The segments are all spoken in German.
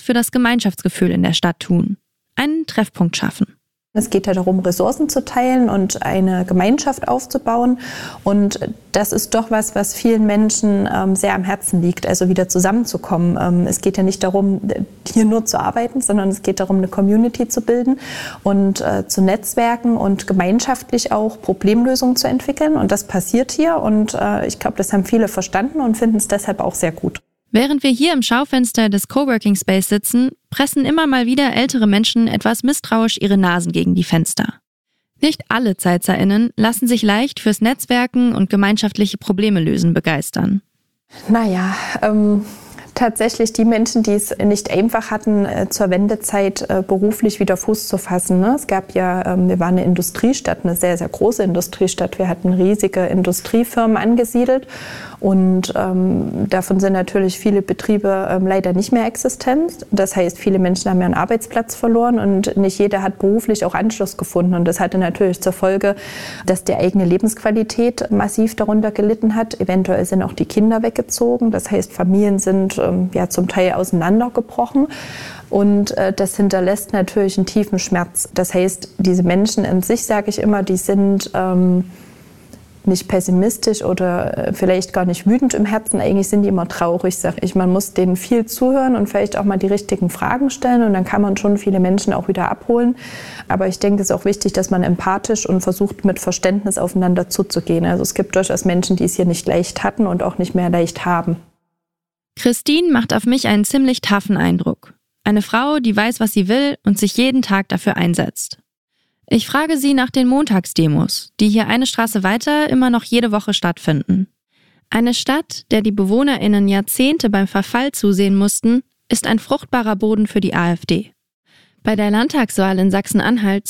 für das Gemeinschaftsgefühl in der Stadt tun. Einen Treffpunkt schaffen. Es geht ja darum, Ressourcen zu teilen und eine Gemeinschaft aufzubauen. Und das ist doch was vielen Menschen sehr am Herzen liegt, also wieder zusammenzukommen. Es geht ja nicht darum, hier nur zu arbeiten, sondern es geht darum, eine Community zu bilden und zu netzwerken und gemeinschaftlich auch Problemlösungen zu entwickeln. Und das passiert hier. Und ich glaube, das haben viele verstanden und finden es deshalb auch sehr gut. Während wir hier im Schaufenster des Coworking Space sitzen, pressen immer mal wieder ältere Menschen etwas misstrauisch ihre Nasen gegen die Fenster. Nicht alle ZeizerInnen lassen sich leicht fürs Netzwerken und gemeinschaftliche Probleme lösen begeistern. Tatsächlich die Menschen, die es nicht einfach hatten, zur Wendezeit beruflich wieder Fuß zu fassen. Es gab ja, wir waren eine Industriestadt, eine sehr, sehr große Industriestadt. Wir hatten riesige Industriefirmen angesiedelt und davon sind natürlich viele Betriebe leider nicht mehr existent. Das heißt, viele Menschen haben ihren Arbeitsplatz verloren und nicht jeder hat beruflich auch Anschluss gefunden. Und das hatte natürlich zur Folge, dass die eigene Lebensqualität massiv darunter gelitten hat. Eventuell sind auch die Kinder weggezogen. Das heißt, Familien sind zum Teil auseinandergebrochen und das hinterlässt natürlich einen tiefen Schmerz. Das heißt, diese Menschen in sich, sage ich immer, die sind nicht pessimistisch oder vielleicht gar nicht wütend im Herzen. Eigentlich sind die immer traurig, sage ich. Man muss denen viel zuhören und vielleicht auch mal die richtigen Fragen stellen und dann kann man schon viele Menschen auch wieder abholen. Aber ich denke, es ist auch wichtig, dass man empathisch und versucht, mit Verständnis aufeinander zuzugehen. Also es gibt durchaus Menschen, die es hier nicht leicht hatten und auch nicht mehr leicht haben. Christine macht auf mich einen ziemlich taffen Eindruck. Eine Frau, die weiß, was sie will und sich jeden Tag dafür einsetzt. Ich frage sie nach den Montagsdemos, die hier eine Straße weiter immer noch jede Woche stattfinden. Eine Stadt, der die BewohnerInnen Jahrzehnte beim Verfall zusehen mussten, ist ein fruchtbarer Boden für die AfD. Bei der Landtagswahl in Sachsen-Anhalt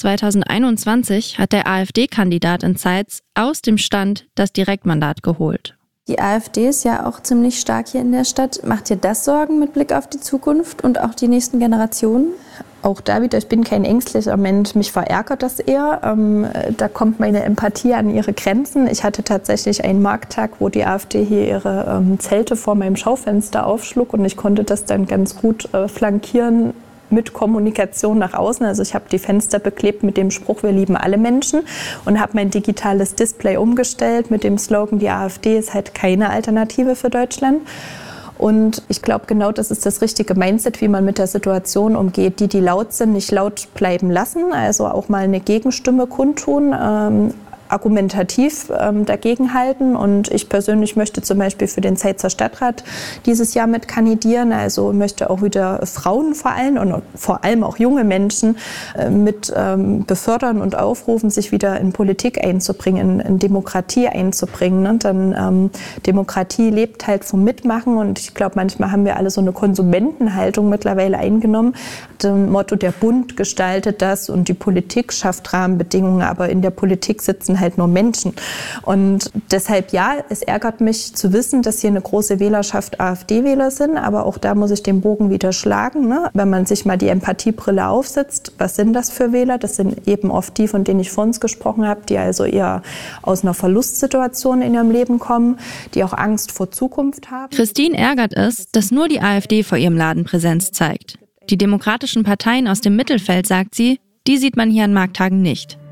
2021 hat der AfD-Kandidat in Zeitz aus dem Stand das Direktmandat geholt. Die AfD ist ja auch ziemlich stark hier in der Stadt. Macht dir das Sorgen mit Blick auf die Zukunft und auch die nächsten Generationen? Auch da wieder, ich bin kein ängstlicher Mensch, mich verärgert das eher. Da kommt meine Empathie an ihre Grenzen. Ich hatte tatsächlich einen Markttag, wo die AfD hier ihre Zelte vor meinem Schaufenster aufschlug und ich konnte das dann ganz gut flankieren mit Kommunikation nach außen. Also ich habe die Fenster beklebt mit dem Spruch, wir lieben alle Menschen und habe mein digitales Display umgestellt mit dem Slogan, die AfD ist halt keine Alternative für Deutschland. Und ich glaube, genau das ist das richtige Mindset, wie man mit der Situation umgeht. Die laut sind, nicht laut bleiben lassen, also auch mal eine Gegenstimme kundtun, argumentativ dagegenhalten. Und ich persönlich möchte zum Beispiel für den Zeitzer Stadtrat dieses Jahr mit kandidieren. Also möchte auch wieder Frauen vor allem auch junge Menschen mit befördern und aufrufen, sich wieder in Politik einzubringen, in Demokratie einzubringen. Und dann Demokratie lebt halt vom Mitmachen. Und ich glaube, manchmal haben wir alle so eine Konsumentenhaltung mittlerweile eingenommen. Dem Motto, der Bund gestaltet das und die Politik schafft Rahmenbedingungen. Aber in der Politik sitzen halt nur Menschen. Und deshalb ja, es ärgert mich zu wissen, dass hier eine große Wählerschaft AfD-Wähler sind, aber auch da muss ich den Bogen wieder schlagen. Ne? Wenn man sich mal die Empathiebrille aufsetzt, was sind das für Wähler? Das sind eben oft die, von denen ich vor uns gesprochen habe, die also eher aus einer Verlustsituation in ihrem Leben kommen, die auch Angst vor Zukunft haben. Christine ärgert es, dass nur die AfD vor ihrem Laden Präsenz zeigt. Die demokratischen Parteien aus dem Mittelfeld, sagt sie, die sieht man hier an Markttagen nicht.